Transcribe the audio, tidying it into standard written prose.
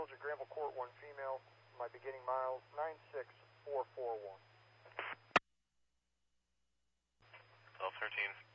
Village at Granville Court, 1 female. My beginning miles, 96441. 1213.